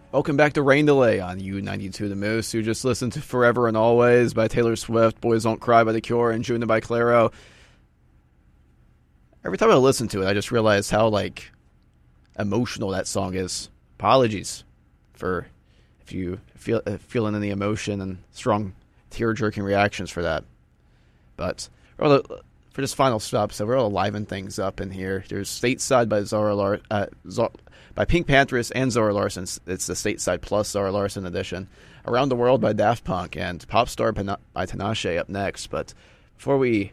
Welcome back to Rain Delay on U92 The Moose. You just listened to Forever and Always by Taylor Swift, Boys Don't Cry by The Cure, and June by Clairo. Every time I listen to it, I just realize how, emotional that song is. Apologies for if you feeling any emotion and strong tear-jerking reactions for that. But for this final stop, so we're all liven things up in here. There's Stateside by Pink Panthers and Zara Larsson. It's the Stateside plus Zara Larsson edition. Around the World by Daft Punk and Popstar by Tinashe up next. But before we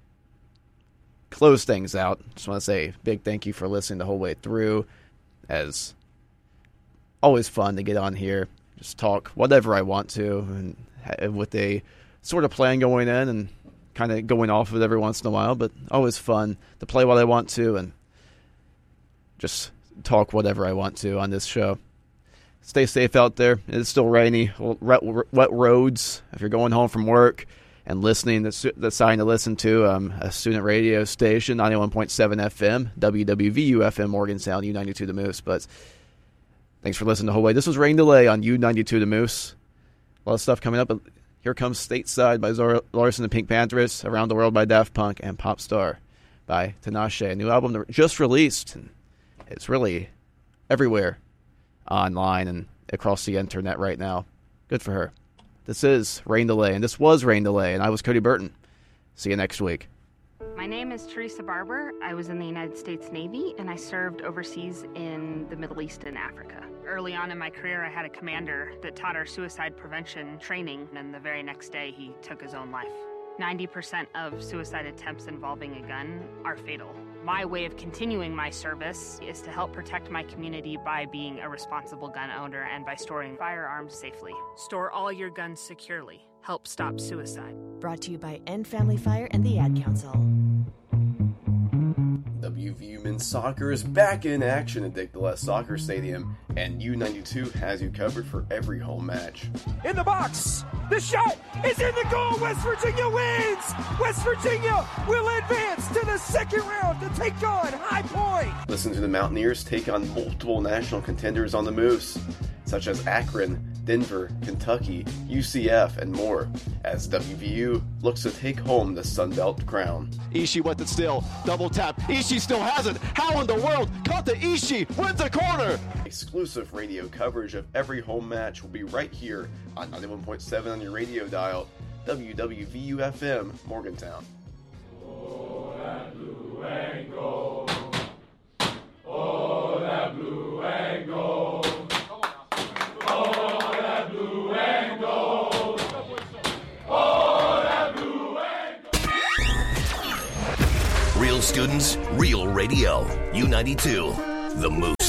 close things out, just want to say a big thank you for listening the whole way through. As always fun to get on here, just talk whatever I want to, and with a sort of plan going in and kind of going off of it every once in a while, but always fun to play what I want to and just talk whatever I want to on this show. Stay safe out there. It's still rainy, wet roads. If you're going home from work and listening, deciding to listen to a student radio station, 91.7 FM, WWVU FM, Morgantown, U92 The Moose. But thanks for listening the whole way. This was Rain Delay on U92 The Moose. A lot of stuff coming up, but here comes Stateside by Zara Larsson and Pink Panthers, Around the World by Daft Punk, and Popstar by Tinashe. A new album that just released, and it's really everywhere online and across the internet right now. Good for her. This is Rain Delay, and this was Rain Delay, and I was Cody Burton. See you next week. My name is Teresa Barber. I was in the United States Navy, and I served overseas in the Middle East and Africa. Early on in my career, I had a commander that taught our suicide prevention training, and the very next day, he took his own life. 90% of suicide attempts involving a gun are fatal. My way of continuing my service is to help protect my community by being a responsible gun owner and by storing firearms safely. Store all your guns securely. Help stop suicide. Brought to you by End Family Fire and the Ad Council. WVU Men's Soccer is back in action at Dick Gillette Soccer Stadium, and U92 has you covered for every home match. In the box, the shot is in the goal. West Virginia wins. West Virginia will advance to the second round to take on High Point. Listen to the Mountaineers take on multiple national contenders on the Moose, such as Akron, Denver, Kentucky, UCF, and more, as WVU looks to take home the Sun Belt crown. Ishii with it still, double tap, Ishii still has it, how in the world, caught the Ishii, wins the corner! Exclusive radio coverage of every home match will be right here on 91.7 on your radio dial, WWVU FM, Morgantown. Oh, that blue and gold. Oh, that blue and gold. Real students, real radio. U92, The Moose.